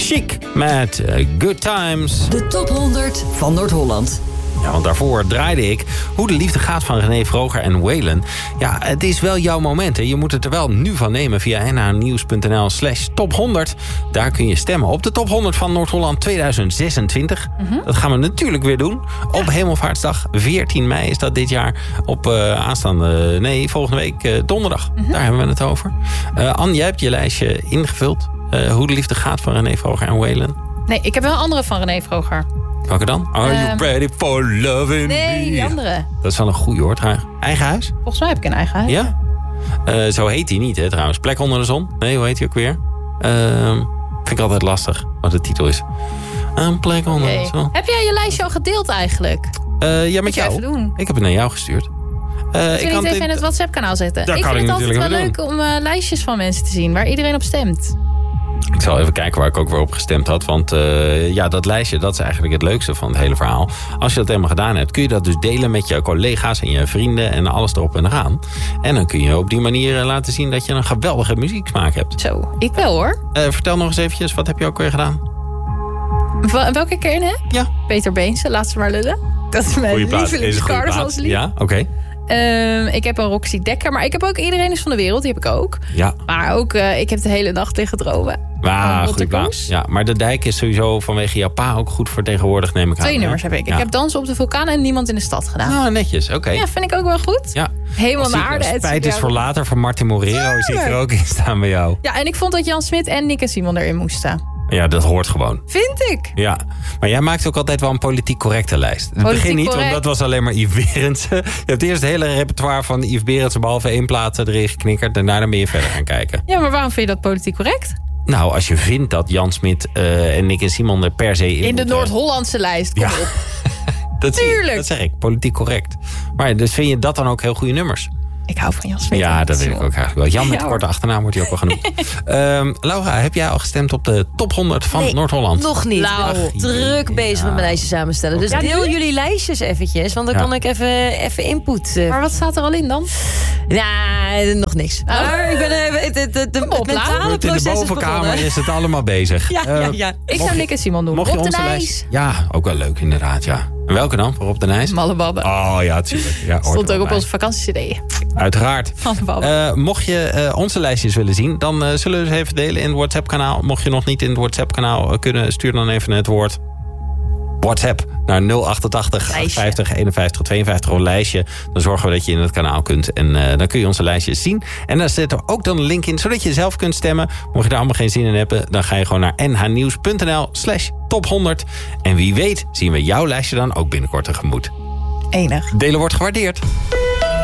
Chic met Good Times. De top 100 van Noord-Holland. Ja, want daarvoor draaide ik Hoe de liefde gaat van René Vroger en Waylon. Ja, het is wel jouw moment. Hè. Je moet het er wel nu van nemen via nhnieuws.nl/top 100. Daar kun je stemmen op de top 100 van Noord-Holland 2026. Dat gaan we natuurlijk weer doen. Op Hemelvaartsdag, 14 mei is dat dit jaar. Op volgende week donderdag. Daar hebben we het over. Anne, jij hebt je lijstje ingevuld. Hoe de liefde gaat van René Vroger en Waylon. Nee, ik heb wel een andere van René Vroger. Welke dan? Are you ready for loving me? Nee, die andere. Dat is wel een goeie hoor. Eigen huis? Volgens mij heb ik een eigen huis. Ja? Zo heet hij niet, hè, trouwens. Plek onder de zon? Nee, hoe heet hij ook weer? Vind ik altijd lastig, wat de titel is. Een plek onder de zon. Heb jij je lijstje al gedeeld eigenlijk? Ja, met jou. Even doen. Ik heb het naar jou gestuurd. Ik kan het even in het WhatsApp-kanaal zetten. Ik vind het altijd wel leuk om lijstjes van mensen te zien waar iedereen op stemt. Ik zal even kijken waar ik ook weer op gestemd had. Want dat lijstje, dat is eigenlijk het leukste van het hele verhaal. Als je dat helemaal gedaan hebt, kun je dat dus delen met je collega's en je vrienden en alles erop en eraan. En dan kun je op die manier laten zien dat je een geweldige muzieksmaak hebt. Zo, ik wel hoor. Vertel nog eens eventjes, wat heb je ook weer gedaan? Welke keer hè? Ja. Peter Beense, laat ze maar lullen. Dat is mijn lievelingscarnavalslied. Ja, oké. Ik heb een Roxy Dekker, maar ik heb ook Iedereen is van de Wereld. Die heb ik ook. Ja. Maar ook, ik heb de hele nacht liggen dromen. Goede plaats. Ja, maar de Dijk is sowieso vanwege jouw pa ook goed vertegenwoordigd, neem ik aan. 2 nummers heb ik. Ja. Ik heb Dansen op de Vulkaan en Niemand in de Stad gedaan. Ah, netjes, oké. Ja, vind ik ook wel goed. Ja. Helemaal naar aarde. Spijt is voor later van Martin Morero. Zie ik er ook in staan bij jou. Ja, en ik vond dat Jan Smit en Nick en Simon erin moesten. Ja, dat hoort gewoon. Vind ik. Ja, maar jij maakt ook altijd wel een politiek correcte lijst. Het begin niet, want dat was alleen maar Yves Berendsen. Je hebt eerst het hele repertoire van Yves Berendsen, behalve 1 plaat erin geknikkerd. En daarna ben je verder gaan kijken. Ja, maar waarom vind je dat politiek correct? Nou, als je vindt dat Jan Smit en Nick en Simon er per se in de Noord-Hollandse lijst, kom op. Dat zeg ik, politiek correct. Maar dus vind je dat dan ook heel goede nummers? Ik hou van Jan Smit. Ja, dat weet ik ook graag wel. Jan met de korte achternaam wordt hij ook wel genoemd. Laura, heb jij al gestemd op de top 100 van Noord-Holland? Nog niet. Druk bezig met mijn lijstje samenstellen. Okay. Dus deel jullie lijstjes eventjes, want dan kan ik even input. Maar wat staat er al in dan? Nou, nog niks. Maar ik ben het mentale proces in de bovenkamer is het allemaal bezig. Ja. Ik zou Nick en Simon doen. Mocht je onze lijst? Ja, ook wel leuk inderdaad, ja. En welke dan? Voor Op de Nijs? Mallebabbe. Oh ja, natuurlijk. Ja, stond ook op onze vakantie-cd. Uiteraard. Mocht je onze lijstjes willen zien, dan zullen we ze even delen in het WhatsApp-kanaal. Mocht je nog niet in het WhatsApp-kanaal kunnen, stuur dan even het woord WhatsApp naar 088 50 51 52 een lijstje. Dan zorgen we dat je in het kanaal kunt. En dan kun je onze lijstjes zien. En daar zit er ook dan een link in, zodat je zelf kunt stemmen. Mocht je daar allemaal geen zin in hebben, dan ga je gewoon naar nhnieuws.nl/top 100. En wie weet zien we jouw lijstje dan ook binnenkort tegemoet. Enig. Delen wordt gewaardeerd.